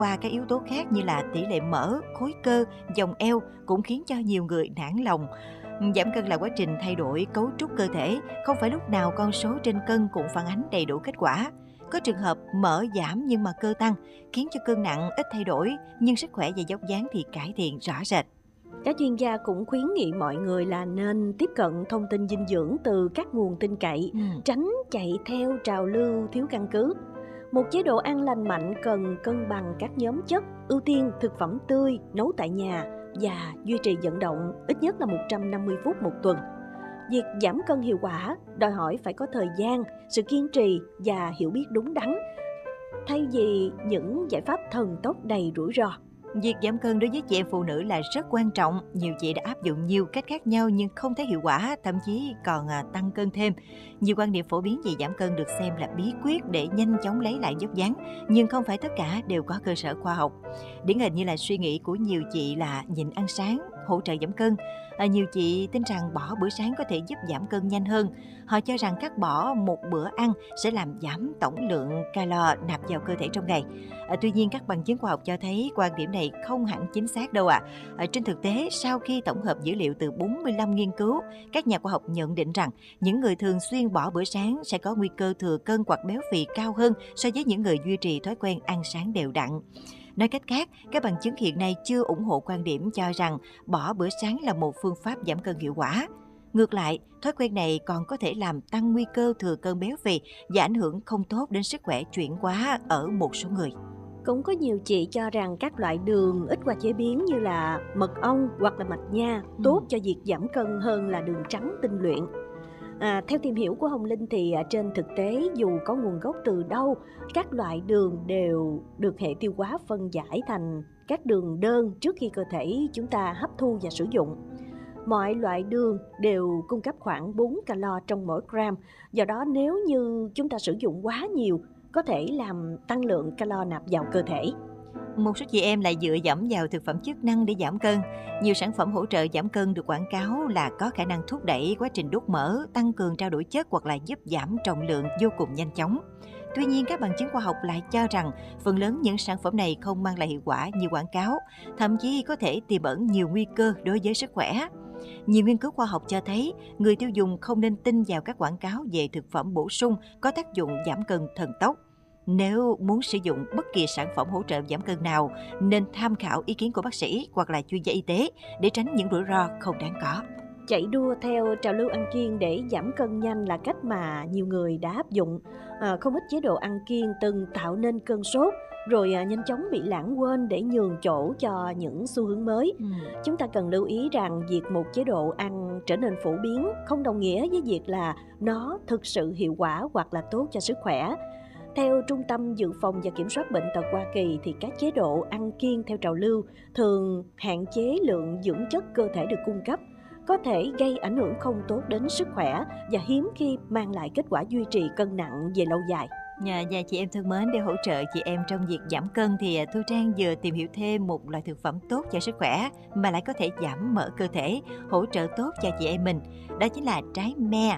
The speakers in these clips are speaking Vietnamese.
qua các yếu tố khác như là tỷ lệ mỡ, khối cơ, vòng eo cũng khiến cho nhiều người nản lòng. Giảm cân là quá trình thay đổi cấu trúc cơ thể, không phải lúc nào con số trên cân cũng phản ánh đầy đủ kết quả. Có trường hợp mỡ giảm nhưng mà cơ tăng, khiến cho cân nặng ít thay đổi, nhưng sức khỏe và vóc dáng thì cải thiện rõ rệt. Các chuyên gia cũng khuyến nghị mọi người là nên tiếp cận thông tin dinh dưỡng từ các nguồn tin cậy, tránh chạy theo trào lưu thiếu căn cứ. Một chế độ ăn lành mạnh cần cân bằng các nhóm chất, ưu tiên thực phẩm tươi, nấu tại nhà và duy trì vận động ít nhất là 150 phút một tuần. Việc giảm cân hiệu quả đòi hỏi phải có thời gian, sự kiên trì và hiểu biết đúng đắn, thay vì những giải pháp thần tốc đầy rủi ro. Việc giảm cân đối với chị em phụ nữ là rất quan trọng. Nhiều chị đã áp dụng nhiều cách khác nhau nhưng không thấy hiệu quả, thậm chí còn tăng cân thêm. Nhiều quan điểm phổ biến về giảm cân được xem là bí quyết để nhanh chóng lấy lại vóc dáng, nhưng không phải tất cả đều có cơ sở khoa học. Điển hình như là suy nghĩ của nhiều chị là nhịn ăn sáng, hỗ trợ giảm cân. Nhiều chị tin rằng bỏ bữa sáng có thể giúp giảm cân nhanh hơn. Họ cho rằng cắt bỏ một bữa ăn sẽ làm giảm tổng lượng calo nạp vào cơ thể trong ngày. Tuy nhiên, các bằng chứng khoa học cho thấy quan điểm này không hẳn chính xác đâu ạ. Trên thực tế, sau khi tổng hợp dữ liệu từ 45 nghiên cứu, các nhà khoa học nhận định rằng những người thường xuyên bỏ bữa sáng sẽ có nguy cơ thừa cân hoặc béo phì cao hơn so với những người duy trì thói quen ăn sáng đều đặn. Nói cách khác, các bằng chứng hiện nay chưa ủng hộ quan điểm cho rằng bỏ bữa sáng là một phương pháp giảm cân hiệu quả. Ngược lại, thói quen này còn có thể làm tăng nguy cơ thừa cân béo phì và ảnh hưởng không tốt đến sức khỏe chuyển hóa ở một số người. Cũng có nhiều chị cho rằng các loại đường ít qua chế biến như là mật ong hoặc là mạch nha tốt cho việc giảm cân hơn là đường trắng tinh luyện. Theo tìm hiểu của Hồng Linh thì trên thực tế dù có nguồn gốc từ đâu, các loại đường đều được hệ tiêu hóa phân giải thành các đường đơn trước khi cơ thể chúng ta hấp thu và sử dụng. Mọi loại đường đều cung cấp khoảng 4 calo trong mỗi gram, do đó nếu như chúng ta sử dụng quá nhiều, có thể làm tăng lượng calo nạp vào cơ thể. Một số chị em lại dựa dẫm vào thực phẩm chức năng để giảm cân. Nhiều sản phẩm hỗ trợ giảm cân được quảng cáo là có khả năng thúc đẩy quá trình đốt mỡ, tăng cường trao đổi chất hoặc là giúp giảm trọng lượng vô cùng nhanh chóng. Tuy nhiên, các bằng chứng khoa học lại cho rằng phần lớn những sản phẩm này không mang lại hiệu quả như quảng cáo, thậm chí có thể tiềm ẩn nhiều nguy cơ đối với sức khỏe. Nhiều nghiên cứu khoa học cho thấy người tiêu dùng không nên tin vào các quảng cáo về thực phẩm bổ sung có tác dụng giảm cân thần tốc. Nếu muốn sử dụng bất kỳ sản phẩm hỗ trợ giảm cân nào, nên tham khảo ý kiến của bác sĩ hoặc là chuyên gia y tế để tránh những rủi ro không đáng có. Chạy đua theo trào lưu ăn kiêng để giảm cân nhanh là cách mà nhiều người đã áp dụng. Không ít chế độ ăn kiêng từng tạo nên cơn sốt, rồi nhanh chóng bị lãng quên để nhường chỗ cho những xu hướng mới. Chúng ta cần lưu ý rằng việc một chế độ ăn trở nên phổ biến không đồng nghĩa với việc là nó thực sự hiệu quả hoặc là tốt cho sức khỏe. Theo Trung tâm Dự phòng và Kiểm soát Bệnh tật Hoa Kỳ thì các chế độ ăn kiêng theo trào lưu thường hạn chế lượng dưỡng chất cơ thể được cung cấp, có thể gây ảnh hưởng không tốt đến sức khỏe và hiếm khi mang lại kết quả duy trì cân nặng về lâu dài. Và chị em thân mến, để hỗ trợ chị em trong việc giảm cân thì Thu Trang vừa tìm hiểu thêm một loại thực phẩm tốt cho sức khỏe mà lại có thể giảm mỡ cơ thể, hỗ trợ tốt cho chị em mình. Đó chính là trái me.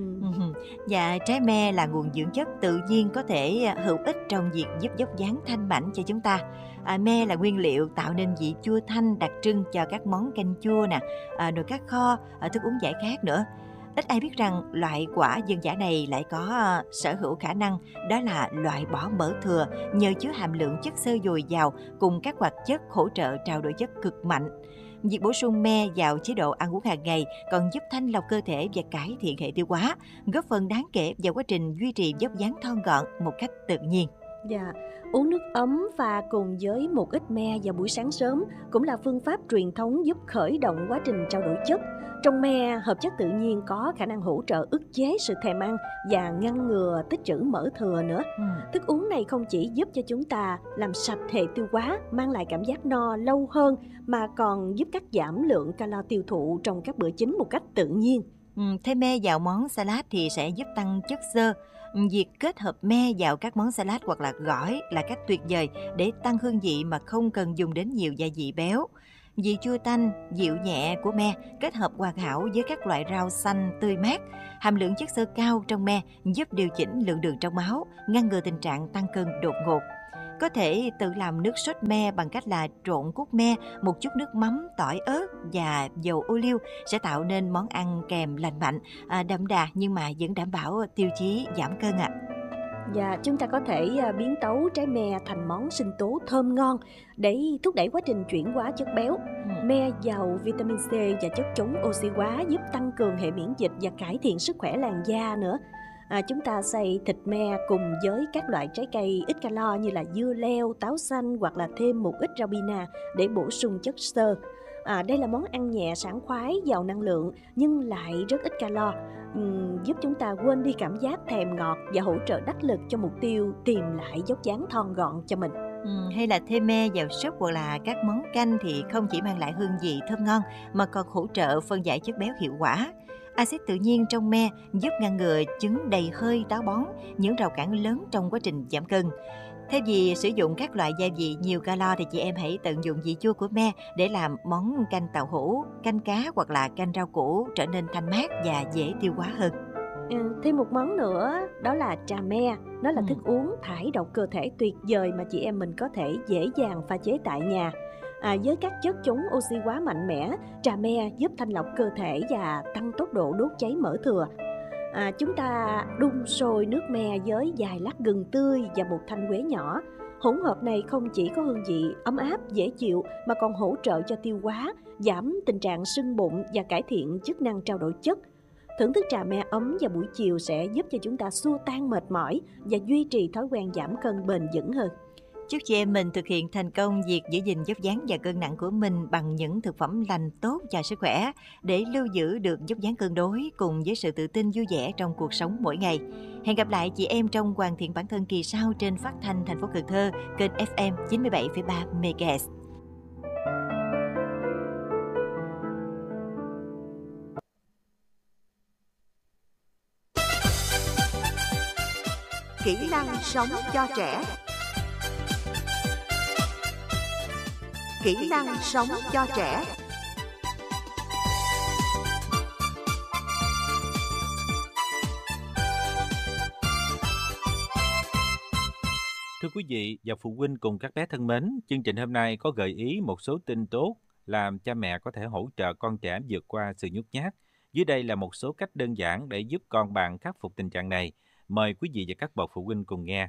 Và trái me là nguồn dưỡng chất tự nhiên có thể hữu ích trong việc giúp vóc dáng thanh mảnh cho chúng ta. Me là nguyên liệu tạo nên vị chua thanh đặc trưng cho các món canh chua nè, nồi cá kho, thức uống giải khát nữa. Ít ai biết rằng loại quả dân dã này lại có sở hữu khả năng đó là loại bỏ mỡ thừa nhờ chứa hàm lượng chất xơ dồi dào cùng các hoạt chất hỗ trợ trao đổi chất cực mạnh. Việc bổ sung me vào chế độ ăn uống hàng ngày còn giúp thanh lọc cơ thể và cải thiện hệ tiêu hóa, góp phần đáng kể vào quá trình duy trì vóc dáng thon gọn một cách tự nhiên. Uống nước ấm pha cùng với một ít me vào buổi sáng sớm cũng là phương pháp truyền thống giúp khởi động quá trình trao đổi chất. Trong me, hợp chất tự nhiên có khả năng hỗ trợ ức chế sự thèm ăn và ngăn ngừa tích trữ mỡ thừa nữa. Thức uống này không chỉ giúp cho chúng ta làm sạch hệ tiêu hóa, mang lại cảm giác no lâu hơn, mà còn giúp cắt giảm lượng calo tiêu thụ trong các bữa chính một cách tự nhiên. Thêm me vào món salad thì sẽ giúp tăng chất xơ. Việc kết hợp me vào các món salad hoặc là gỏi là cách tuyệt vời để tăng hương vị mà không cần dùng đến nhiều gia vị béo. Vị chua tanh, dịu nhẹ của me kết hợp hoàn hảo với các loại rau xanh tươi mát. Hàm lượng chất xơ cao trong me giúp điều chỉnh lượng đường trong máu, ngăn ngừa tình trạng tăng cân đột ngột. Có thể tự làm nước sốt me bằng cách là trộn cốt me, một chút nước mắm, tỏi ớt và dầu ô liu sẽ tạo nên món ăn kèm lành mạnh, đậm đà nhưng mà vẫn đảm bảo tiêu chí giảm cân ạ. Và chúng ta có thể biến tấu trái me thành món sinh tố thơm ngon để thúc đẩy quá trình chuyển hóa chất béo. Ừm. Me giàu vitamin C và chất chống oxy hóa giúp tăng cường hệ miễn dịch và cải thiện sức khỏe làn da nữa. Chúng ta xay thịt me cùng với các loại trái cây ít calo như là dưa leo, táo xanh hoặc là thêm một ít rau bina để bổ sung chất xơ. Đây là món ăn nhẹ sảng khoái, giàu năng lượng nhưng lại rất ít calo, giúp chúng ta quên đi cảm giác thèm ngọt và hỗ trợ đắc lực cho mục tiêu tìm lại dốc dáng thon gọn cho mình. Hay là thêm me vào súp hoặc là các món canh thì không chỉ mang lại hương vị thơm ngon mà còn hỗ trợ phân giải chất béo hiệu quả. Axit tự nhiên trong me giúp ngăn ngừa chứng đầy hơi, táo bón, những rào cản lớn trong quá trình giảm cân. Thay vì sử dụng các loại gia vị nhiều calo thì chị em hãy tận dụng vị chua của me để làm món canh tàu hũ, canh cá hoặc là canh rau củ trở nên thanh mát và dễ tiêu hóa hơn. Thêm một món nữa đó là trà me. Nó là Ừ. thức uống thải độc cơ thể tuyệt vời mà chị em mình có thể dễ dàng pha chế tại nhà. Với các chất chống oxy hóa mạnh mẽ, trà me giúp thanh lọc cơ thể và tăng tốc độ đốt cháy mỡ thừa. Chúng ta đun sôi nước me với vài lát gừng tươi và một thanh quế nhỏ. Hỗn hợp này không chỉ có hương vị ấm áp, dễ chịu mà còn hỗ trợ cho tiêu hóa, giảm tình trạng sưng bụng và cải thiện chức năng trao đổi chất. Thưởng thức trà me ấm vào buổi chiều sẽ giúp cho chúng ta xua tan mệt mỏi và duy trì thói quen giảm cân bền vững hơn. Chúc chị em mình thực hiện thành công việc giữ gìn vóc dáng và cân nặng của mình bằng những thực phẩm lành tốt cho sức khỏe để lưu giữ được vóc dáng cân đối cùng với sự tự tin vui vẻ trong cuộc sống mỗi ngày. Hẹn gặp lại chị em trong hoàn thiện bản thân kỳ sau trên phát thanh thành phố Cần Thơ, kênh FM 97,3 MHz. Kỹ năng sống cho trẻ. Kỹ năng sống cho trẻ. Thưa quý vị và phụ huynh cùng các bé thân mến, chương trình hôm nay có gợi ý một số tin tốt làm cha mẹ có thể hỗ trợ con trẻ vượt qua sự nhút nhát. Dưới đây là một số cách đơn giản để giúp con bạn khắc phục tình trạng này. Mời quý vị và các bậc phụ huynh cùng nghe.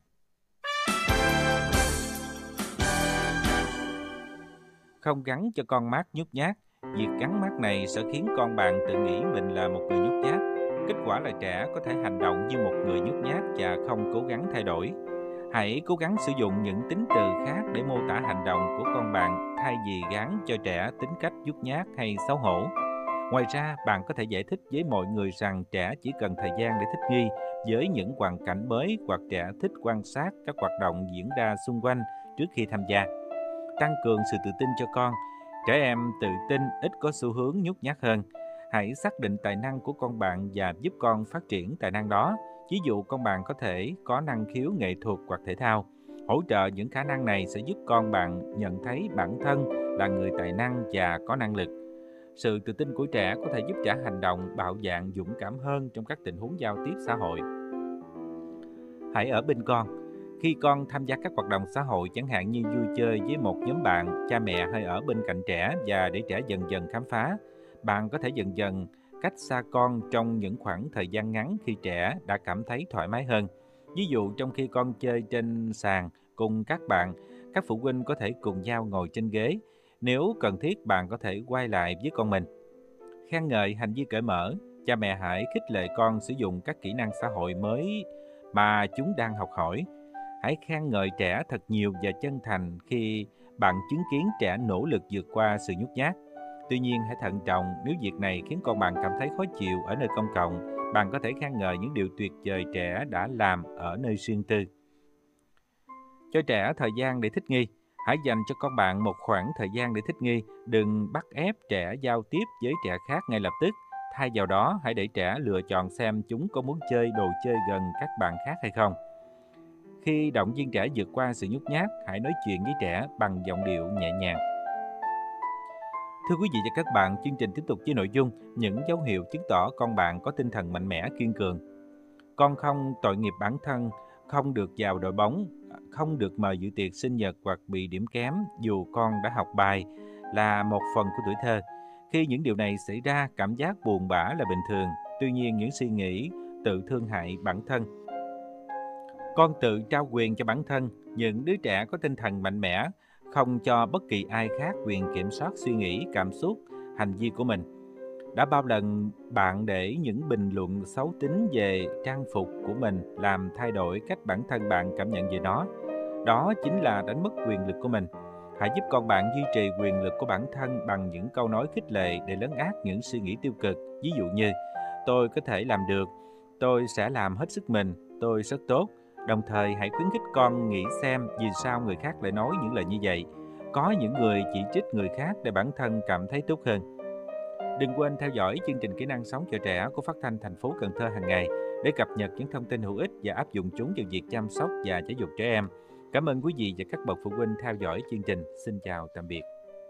Không gắn cho con mác nhút nhát. Việc gắn mác này sẽ khiến con bạn tự nghĩ mình là một người nhút nhát. Kết quả là trẻ có thể hành động như một người nhút nhát và không cố gắng thay đổi. Hãy cố gắng sử dụng những tính từ khác để mô tả hành động của con bạn thay vì gán cho trẻ tính cách nhút nhát hay xấu hổ. Ngoài ra, bạn có thể giải thích với mọi người rằng trẻ chỉ cần thời gian để thích nghi với những hoàn cảnh mới hoặc trẻ thích quan sát các hoạt động diễn ra xung quanh trước khi tham gia. Tăng cường sự tự tin cho con. Trẻ em tự tin ít có xu hướng nhút nhát hơn. Hãy xác định tài năng của con bạn và giúp con phát triển tài năng đó. Ví dụ con bạn có thể có năng khiếu nghệ thuật hoặc thể thao. Hỗ trợ những khả năng này sẽ giúp con bạn nhận thấy bản thân là người tài năng và có năng lực. Sự tự tin của trẻ có thể giúp trẻ hành động bạo dạn, dũng cảm hơn trong các tình huống giao tiếp xã hội. Hãy ở bên con. Khi con tham gia các hoạt động xã hội chẳng hạn như vui chơi với một nhóm bạn, cha mẹ hãy ở bên cạnh trẻ và để trẻ dần dần khám phá. Bạn có thể dần dần cách xa con trong những khoảng thời gian ngắn khi trẻ đã cảm thấy thoải mái hơn. Ví dụ trong khi con chơi trên sàn cùng các bạn, các phụ huynh có thể cùng nhau ngồi trên ghế. Nếu cần thiết, bạn có thể quay lại với con mình. Khen ngợi hành vi cởi mở. Cha mẹ hãy khích lệ con sử dụng các kỹ năng xã hội mới mà chúng đang học hỏi. Hãy khen ngợi trẻ thật nhiều và chân thành khi bạn chứng kiến trẻ nỗ lực vượt qua sự nhút nhát. Tuy nhiên, hãy thận trọng nếu việc này khiến con bạn cảm thấy khó chịu ở nơi công cộng. Bạn có thể khen ngợi những điều tuyệt vời trẻ đã làm ở nơi riêng tư. Cho trẻ thời gian để thích nghi. Hãy dành cho con bạn một khoảng thời gian để thích nghi. Đừng bắt ép trẻ giao tiếp với trẻ khác ngay lập tức. Thay vào đó, hãy để trẻ lựa chọn xem chúng có muốn chơi đồ chơi gần các bạn khác hay không. Khi động viên trẻ vượt qua sự nhút nhát, hãy nói chuyện với trẻ bằng giọng điệu nhẹ nhàng. Thưa quý vị và các bạn, chương trình tiếp tục với nội dung những dấu hiệu chứng tỏ con bạn có tinh thần mạnh mẽ, kiên cường. Con không tội nghiệp bản thân, không được vào đội bóng, không được mời dự tiệc sinh nhật hoặc bị điểm kém dù con đã học bài là một phần của tuổi thơ. Khi những điều này xảy ra, cảm giác buồn bã là bình thường. Tuy nhiên, những suy nghĩ tự thương hại bản thân. Con tự trao quyền cho bản thân. Những đứa trẻ có tinh thần mạnh mẽ, không cho bất kỳ ai khác quyền kiểm soát suy nghĩ, cảm xúc, hành vi của mình. Đã bao lần bạn để những bình luận xấu tính về trang phục của mình làm thay đổi cách bản thân bạn cảm nhận về nó? Đó chính là đánh mất quyền lực của mình. Hãy giúp con bạn duy trì quyền lực của bản thân bằng những câu nói khích lệ để lấn át những suy nghĩ tiêu cực. Ví dụ như, tôi có thể làm được, tôi sẽ làm hết sức mình, tôi rất tốt. Đồng thời hãy khuyến khích con nghĩ xem vì sao người khác lại nói những lời như vậy. Có những người chỉ trích người khác để bản thân cảm thấy tốt hơn. Đừng quên theo dõi chương trình Kỹ năng sống cho trẻ của Phát thanh thành phố Cần Thơ hàng ngày để cập nhật những thông tin hữu ích và áp dụng chúng vào việc chăm sóc và giáo dục trẻ em. Cảm ơn quý vị và các bậc phụ huynh theo dõi chương trình. Xin chào tạm biệt.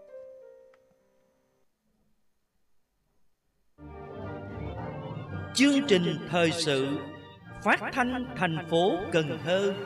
Chương trình thời sự Phát thanh thành phố Cần Thơ.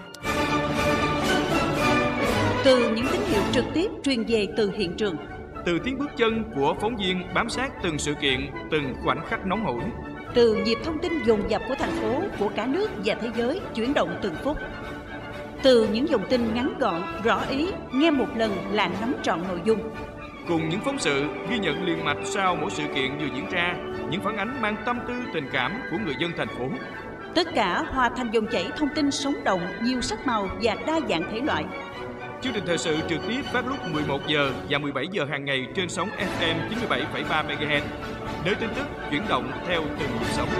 Từ những tín hiệu trực tiếp truyền về từ hiện trường, từ tiếng bước chân của phóng viên bám sát từng sự kiện, từng khoảnh khắc nóng hổi, từ nhịp thông tin dồn dập của thành phố, của cả nước và thế giới chuyển động từng phút, từ những dòng tin ngắn gọn, rõ ý, nghe một lần là nắm trọn nội dung. Cùng những phóng sự ghi nhận liền mạch sau mỗi sự kiện vừa diễn ra, những phản ánh mang tâm tư tình cảm của người dân thành phố. Tất cả hòa thành dòng chảy thông tin sống động, nhiều sắc màu và đa dạng thể loại. Chương trình thời sự trực tiếp phát lúc 11 giờ và 17 giờ hàng ngày trên sóng FM 97,3 MHz. Nơi tin tức chuyển động theo từng nhịp sống.